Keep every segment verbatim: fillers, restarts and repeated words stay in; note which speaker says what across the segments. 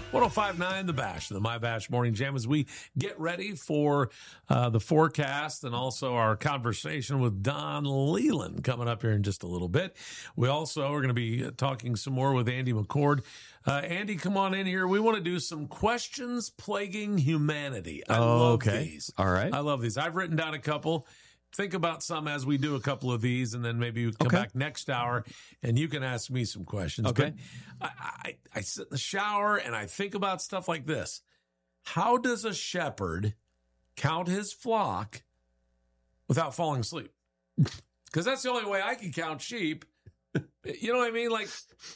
Speaker 1: one oh five point nine The Bash, the My Bash Morning Jam, as we get ready for uh, the forecast and also our conversation with Don Leland coming up here in just a little bit. We also are going to be talking some more with Andy McCord. Uh, Andy, come on in here. We want to do some questions plaguing humanity. I
Speaker 2: oh,
Speaker 1: love
Speaker 2: okay.
Speaker 1: these.
Speaker 2: All right.
Speaker 1: I love these. I've written down a couple. Think about some as we do a couple of these, and then maybe we come
Speaker 2: okay.
Speaker 1: back next hour, and you can ask me some questions.
Speaker 2: Okay.
Speaker 1: But I, I, I sit in the shower, and I think about stuff like this. How does a shepherd count his flock without falling asleep? Because that's the only way I can count sheep. You know what I mean? Like,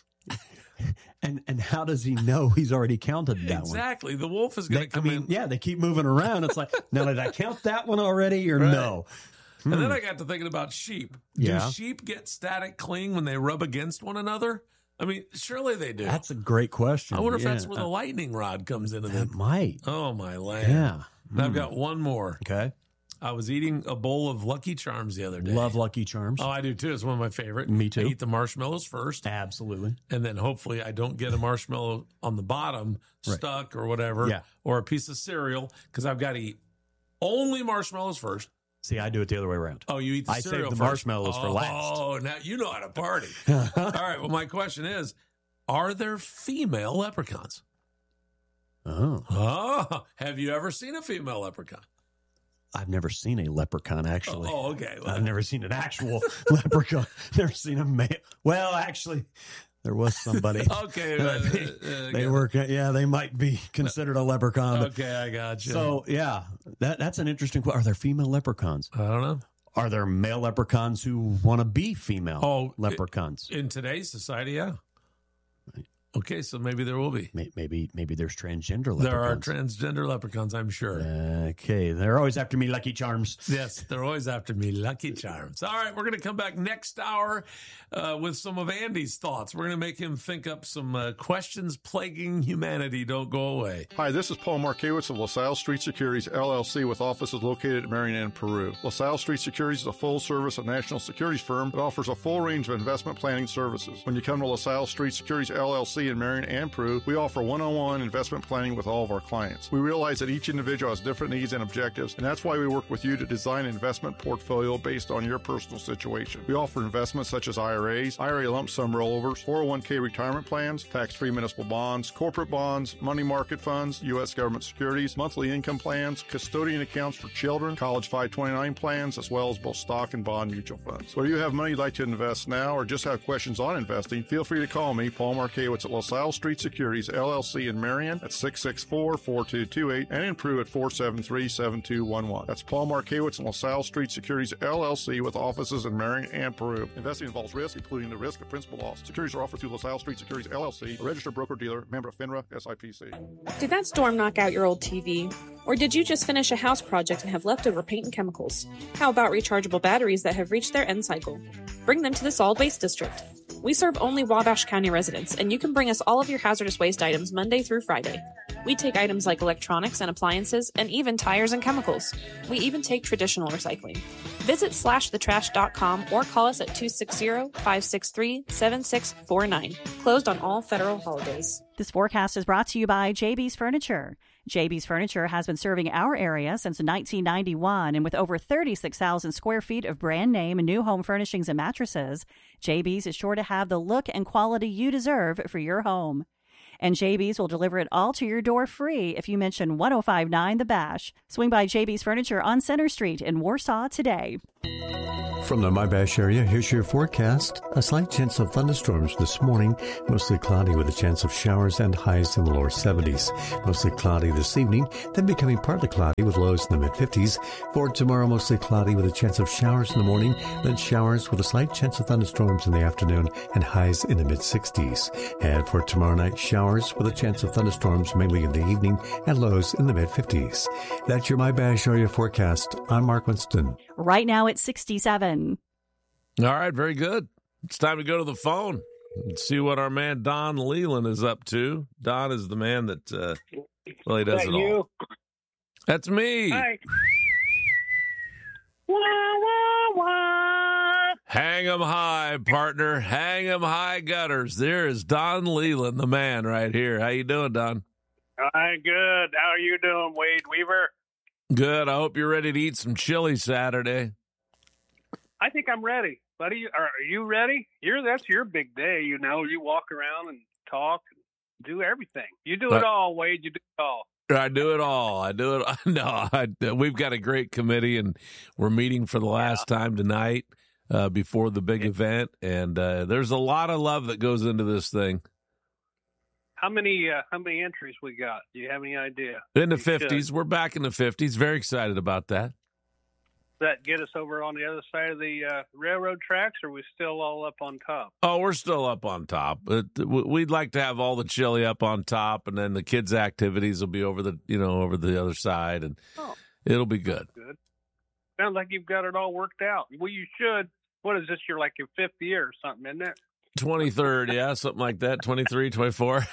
Speaker 2: and and how does he know he's already counted that
Speaker 1: exactly.
Speaker 2: one?
Speaker 1: Exactly. The wolf is going to come
Speaker 2: I mean,
Speaker 1: in.
Speaker 2: Yeah, they keep moving around. It's like, now did I count that one already or
Speaker 1: Right.
Speaker 2: no?
Speaker 1: And
Speaker 2: Hmm.
Speaker 1: then I got to thinking about sheep. Do
Speaker 2: Yeah.
Speaker 1: sheep get static cling when they rub against one another? I mean, surely they do.
Speaker 2: That's a great question.
Speaker 1: I wonder if
Speaker 2: yeah.
Speaker 1: that's where the lightning rod comes into
Speaker 2: That
Speaker 1: it.
Speaker 2: might.
Speaker 1: Oh, my land.
Speaker 2: Yeah.
Speaker 1: And I've
Speaker 2: Hmm.
Speaker 1: got one more.
Speaker 2: Okay.
Speaker 1: I was eating a bowl of Lucky Charms the other day.
Speaker 2: Love Lucky Charms.
Speaker 1: Oh, I do too. It's one of my favorite.
Speaker 2: Me too.
Speaker 1: I eat the marshmallows first.
Speaker 2: Absolutely.
Speaker 1: And then hopefully I don't get a marshmallow on the bottom
Speaker 2: Right.
Speaker 1: stuck or whatever.
Speaker 2: Yeah.
Speaker 1: Or a piece of cereal because I've got to eat only marshmallows first.
Speaker 2: See, I do it the other way around.
Speaker 1: Oh, you eat the
Speaker 2: I
Speaker 1: cereal
Speaker 2: save the
Speaker 1: first.
Speaker 2: marshmallows
Speaker 1: oh,
Speaker 2: for last.
Speaker 1: Oh, now you know how to party. All right. Well, my question is, are there female leprechauns?
Speaker 2: Oh.
Speaker 1: Oh, have you ever seen a female leprechaun?
Speaker 2: I've never seen a leprechaun, actually.
Speaker 1: Oh, okay. Well,
Speaker 2: I've never seen an actual leprechaun. Never seen a male. Well, actually, there was somebody.
Speaker 1: okay.
Speaker 2: they,
Speaker 1: uh, uh,
Speaker 2: they
Speaker 1: uh,
Speaker 2: work. Yeah, they might be considered a leprechaun. but-
Speaker 1: Okay, I got you.
Speaker 2: So, yeah, that that's an interesting question. Are there female leprechauns?
Speaker 1: I don't know.
Speaker 2: Are there male leprechauns who want to be female
Speaker 1: Oh,
Speaker 2: leprechauns?
Speaker 1: In today's society, yeah. Okay, so maybe there will be.
Speaker 2: May- Maybe maybe there's transgender
Speaker 1: There are
Speaker 2: leprechauns.
Speaker 1: transgender leprechauns, I'm sure.
Speaker 2: Okay, they're always after me, Lucky Charms.
Speaker 1: Yes, they're always after me. Lucky Charms. All right, we're going to come back next hour uh, with some of Andy's thoughts. We're going to make him think up some uh, questions plaguing humanity. Don't go away.
Speaker 3: Hi, this is Paul Markiewicz of LaSalle Street Securities, L L C, with offices located in Marianna, Peru. LaSalle Street Securities is a full-service and national securities firm that offers a full range of investment planning services. When you come to LaSalle Street Securities, L L C in Marion and Peru, we offer one-on-one investment planning with all of our clients. We realize that each individual has different needs and objectives, and that's why we work with you to design an investment portfolio based on your personal situation. We offer investments such as I R As, I R A lump sum rollovers, four oh one k retirement plans, tax-free municipal bonds, corporate bonds, money market funds, U S government securities, monthly income plans, custodian accounts for children, college five twenty-nine plans, as well as both stock and bond mutual funds. Whether you have money you'd like to invest now or just have questions on investing, feel free to call me, Paul Markiewicz, at LaSalle Street Securities, L L C in Marion at six six four, four two two eight and in Peru at four seven three, seven two one one. That's Paul Markiewicz and LaSalle Street Securities, L L C, with offices in Marion and Peru. Investing involves risk, including the risk of principal loss. Securities are offered through LaSalle Street Securities, L L C, a registered broker-dealer, member of FINRA, S I P C.
Speaker 4: Did that storm knock out your old T V? Or did you just finish a house project and have leftover paint and chemicals? How about rechargeable batteries that have reached their end cycle? Bring them to the Solid Waste District. We serve only Wabash County residents, and you can bring us all of your hazardous waste items Monday through Friday. We take items like electronics and appliances, and even tires and chemicals. We even take traditional recycling. Visit slash the trash dot com or call us at two six zero, five six three, seven six four nine. Closed on all federal holidays.
Speaker 5: This forecast is brought to you by J B's Furniture. J B's Furniture has been serving our area since nineteen ninety-one, and with over thirty-six thousand square feet of brand name and new home furnishings and mattresses, J B's is sure to have the look and quality you deserve for your home. And J B's will deliver it all to your door free if you mention one oh five point nine The Bash. Swing by J B's Furniture on Center Street in Warsaw today.
Speaker 6: From the My Bash area, here's your forecast. A slight chance of thunderstorms this morning, mostly cloudy with a chance of showers and highs in the lower seventies. Mostly cloudy this evening, then becoming partly cloudy with lows in the mid-fifties. For tomorrow, mostly cloudy with a chance of showers in the morning, then showers with a slight chance of thunderstorms in the afternoon and highs in the mid-sixties. And for tomorrow night, showers with a chance of thunderstorms mainly in the evening and lows in the mid-fifties. That's your My Bash area forecast. I'm Mark Winston.
Speaker 5: Right now it's sixty-seven.
Speaker 1: All right, very good. It's time to go to the phone and see what our man Don Leland is up to. Don is the man that, uh, well, he does
Speaker 7: Is that
Speaker 1: it
Speaker 7: you?
Speaker 1: all. That's me.
Speaker 7: Hi. Wah, wah, wah.
Speaker 1: Hang 'em high, partner. Hang 'em high, gutters. There is Don Leland, the man right here. How you doing, Don?
Speaker 8: Hi, good. How are you doing, Wade Weaver?
Speaker 1: Good. I hope you're ready to eat some chili Saturday.
Speaker 8: I think I'm ready. Buddy, are you ready? You're that's your big day, you know. You walk around and talk and do everything. You do it
Speaker 1: Uh,
Speaker 8: all, Wade. You do it all.
Speaker 1: I do it all. I do it. No, I, we've got a great committee, and we're meeting for the last yeah. time tonight uh, before the big event. And uh, there's a lot of love that goes into this thing.
Speaker 8: How many uh, how many entries we got? Do you have any idea?
Speaker 1: In the
Speaker 8: You
Speaker 1: fifties.
Speaker 8: should.
Speaker 1: We're back in the fifties. Very excited about that.
Speaker 8: Does that get us over on the other side of the uh, railroad tracks, or are we still all up on top?
Speaker 1: Oh, we're still up on top. But we'd like to have all the chili up on top, and then the kids' activities will be over the you know over the other side, and
Speaker 8: oh,
Speaker 1: it'll be good.
Speaker 8: Good. Sounds like you've got it all worked out. Well, you should. What is this? You're like your fifth year or something, isn't it?
Speaker 1: twenty-third, yeah, something like that. twenty-three, twenty-four.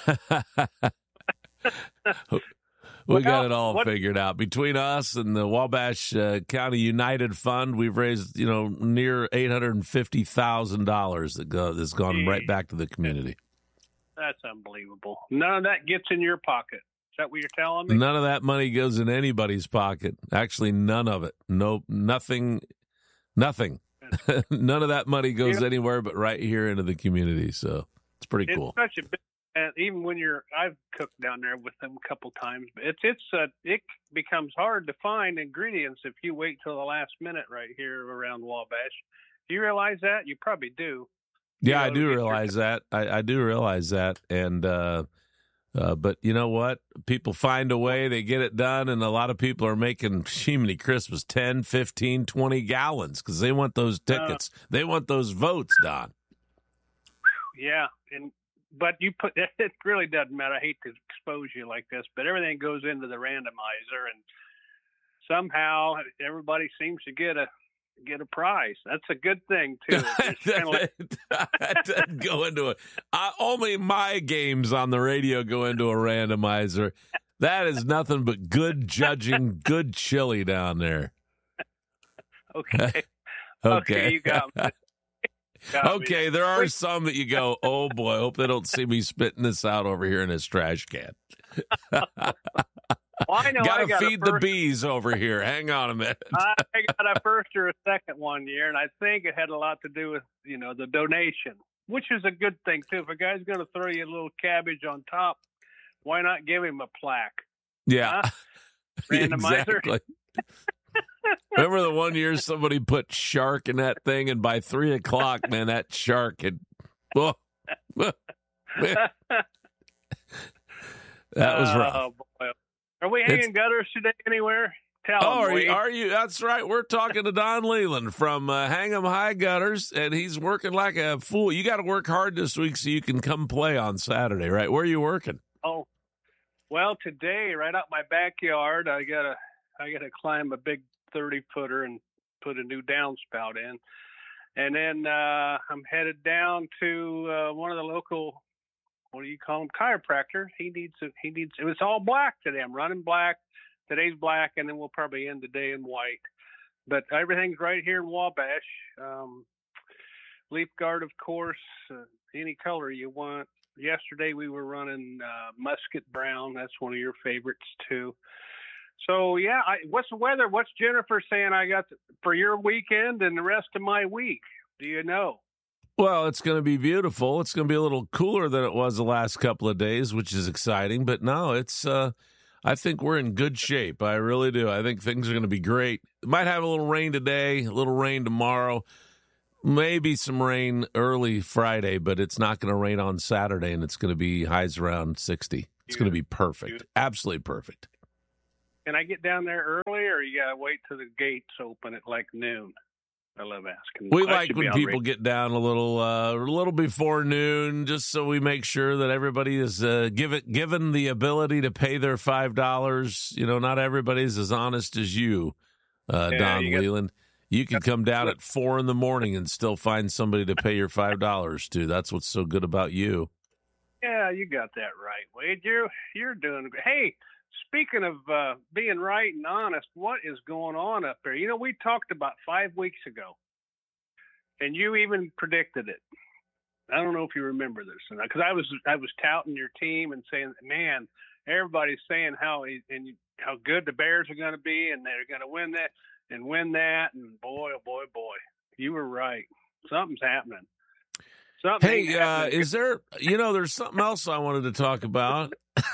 Speaker 1: We
Speaker 8: Well,
Speaker 1: got it all
Speaker 8: what-
Speaker 1: figured out. Between us and the Wabash uh, County United Fund, we've raised, you know, near eight hundred fifty thousand dollars that go, that's gone
Speaker 8: Gee.
Speaker 1: right back to the community.
Speaker 8: That's unbelievable. None of that gets in your pocket. Is that what you're telling me?
Speaker 1: None of that money goes in anybody's pocket. Actually, none of it. No, nothing, nothing. None of that money goes
Speaker 8: Yeah.
Speaker 1: anywhere but right here into the community. So it's pretty
Speaker 8: It's
Speaker 1: cool.
Speaker 8: such a big, and even when you're, I've cooked down there with them a couple times, but it's it's uh, it becomes hard to find ingredients if you wait till the last minute right here around Wabash. Do you realize that? You probably do.
Speaker 1: Yeah,
Speaker 8: You
Speaker 1: I
Speaker 8: know,
Speaker 1: do
Speaker 8: get your-
Speaker 1: realize that. I, I do realize that. And, uh, uh, but you know what? People find a way, they get it done, and a lot of people are making, Jiminy Christmas, ten, fifteen, twenty gallons because they want those tickets. they want those votes, Don.
Speaker 8: Yeah, and but you put it really doesn't matter. I hate to expose you like this, but everything goes into the randomizer, and somehow everybody seems to get a get a prize. That's a good thing too. It's kinda like,
Speaker 1: That doesn't go into it. I, only my games on the radio go into a randomizer. That is nothing but good judging, good chili down there.
Speaker 8: okay,
Speaker 1: Okay.
Speaker 8: you got me. Got me.
Speaker 1: Okay, there are some that you go, oh boy, I hope they don't see me spitting this out over here in this trash can.
Speaker 8: Well, I know I
Speaker 1: Gotta
Speaker 8: got a
Speaker 1: feed the
Speaker 8: first-
Speaker 1: bees over here. Hang on a minute.
Speaker 8: I got a first or a second one year, and I think it had a lot to do with, you know, the donation, which is a good thing, too. If a guy's going to throw you a little cabbage on top, why not give him a plaque?
Speaker 1: Yeah.
Speaker 8: Huh? Randomizer.
Speaker 1: Exactly. Remember the one year somebody put shark in that thing, and by three o'clock, man, that shark had. Oh, that was rough.
Speaker 8: Oh, boy. Are we hanging
Speaker 1: It's-
Speaker 8: gutters today anywhere? Tell
Speaker 1: Oh,
Speaker 8: them,
Speaker 1: are
Speaker 8: Wade.
Speaker 1: you, are you? That's right. We're talking to Don Leland from uh, Hang 'em High Gutters, and he's working like a fool. You got to work hard this week so you can come play on Saturday, right? Where are you working?
Speaker 8: Oh, well, today, right out my backyard, I gotta, I gotta climb a big thirty footer and put a new downspout in, and then uh, I'm headed down to uh, one of the local, what do you call him, chiropractor. He needs, a, he needs. It was all black today. I'm running black. Today's black, and then we'll probably end the day in white. But everything's right here in Wabash. Um, leaf guard, of course, uh, any color you want. Yesterday we were running uh, musket brown. That's one of your favorites too. So yeah, I, what's the weather? What's Jennifer saying I got for your weekend and the rest of my week? Do you know?
Speaker 1: Well, it's going to be beautiful. It's going to be a little cooler than it was the last couple of days, which is exciting. But no, it's. Uh, I think we're in good shape. I really do. I think things are going to be great. Might have a little rain today, a little rain tomorrow. Maybe some rain early Friday, but it's not going to rain on Saturday, and it's going to be highs around sixty. It's going to be perfect.
Speaker 8: Beautiful.
Speaker 1: Absolutely perfect.
Speaker 8: Can I get down there early, or you gotta wait till the gates open at like noon? I love asking.
Speaker 1: We
Speaker 8: I
Speaker 1: like
Speaker 8: should be
Speaker 1: when
Speaker 8: on
Speaker 1: people
Speaker 8: radio.
Speaker 1: get down a little, uh, a little before noon, just so we make sure that everybody is uh, give it, given the ability to pay their five dollars. You know, not everybody's as honest as you, uh,
Speaker 8: Yeah,
Speaker 1: Don
Speaker 8: you got-
Speaker 1: Leland. You can come down at four in the morning and still find somebody to pay your five dollars to. That's what's so good about you.
Speaker 8: Yeah, you got that right, Wade. You're you're doing great. Hey, speaking of uh, being right and honest, what is going on up there? You know, we talked about five weeks ago, and you even predicted it. I don't know if you remember this, because I was I was touting your team and saying, man, everybody's saying how and how good the Bears are going to be, and they're going to win that and win that. And boy, oh boy, boy, you were right. Something's happening. Something
Speaker 1: Hey, uh,
Speaker 8: happening.
Speaker 1: is there? You know, there's something else I wanted to talk about.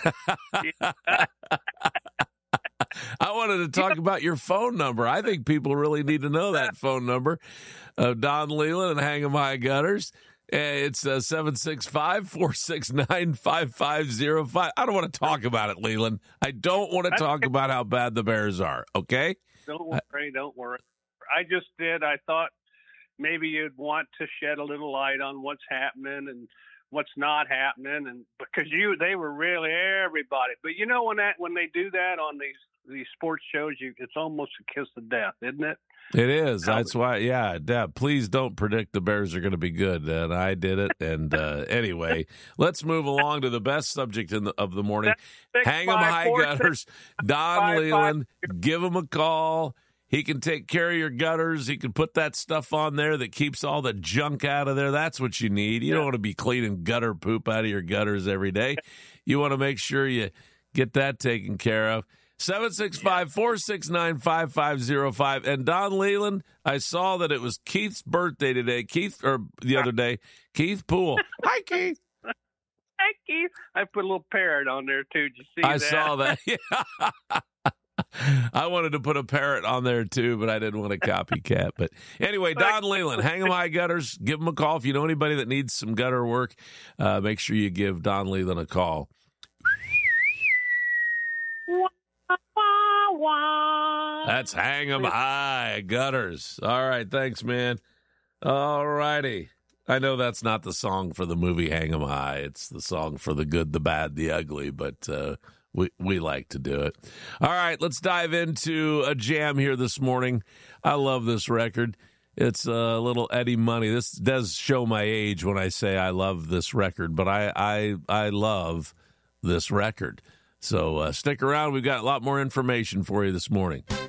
Speaker 1: I wanted to talk about your phone number. I think people really need to know that phone number of Don Leland and Hang 'em High Gutters. It's uh, seven six five, four six nine, five five zero five. I don't want to talk about it, Leland. I don't want to talk about how bad the Bears are, okay?
Speaker 8: Don't worry, don't worry. I just did. I thought maybe you'd want to shed a little light on what's happening and what's not happening, and because you, they were really everybody. But you know when that when they do that on these these sports shows, you it's almost a kiss of death, isn't it?
Speaker 1: It is. That's why, yeah, Deb, please don't predict the Bears are going to be good. And I did it. And uh, anyway, let's move along to the best subject in the, of the morning.
Speaker 8: Six,
Speaker 1: Hang 'em
Speaker 8: five,
Speaker 1: High
Speaker 8: four,
Speaker 1: Gutters.
Speaker 8: six,
Speaker 1: Don
Speaker 8: five,
Speaker 1: Leland,
Speaker 8: five.
Speaker 1: give him a call. He can take care of your gutters. He can put that stuff on there that keeps all the junk out of there. That's what you need. You
Speaker 8: Yeah.
Speaker 1: don't want to be cleaning gutter poop out of your gutters every day. You want to make sure you get that taken care of. seven six five, four six nine, five five zero five. And Don Leland, I saw that it was Keith's birthday today. Keith, or the other day, Keith Poole. Hi, Keith.
Speaker 8: Hey, Keith. I put a little parrot on there, too. Did you see
Speaker 1: I
Speaker 8: that?
Speaker 1: saw that. Yeah. I wanted to put a parrot on there, too, but I didn't want a copycat. But anyway, Don Leland, Hang 'em High Gutters. Give him a call. If you know anybody that needs some gutter work, uh, make sure you give Don Leland a call. That's Hang 'em High Gutters. All right, thanks, man. All righty. I know that's not the song for the movie Hang 'em High. It's the song for the good, the bad, the ugly, but uh, we, we like to do it. All right, let's dive into a jam here this morning. I love this record. It's a little Eddie Money. This does show my age when I say I love this record, but I I, I love this record. So uh, stick around. We've got a lot more information for you this morning.